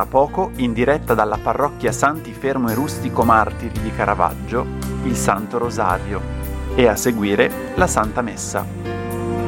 tra poco, in diretta dalla parrocchia Santi Fermo e Rustico Martiri di Caravaggio, il Santo Rosario e a seguire la Santa Messa.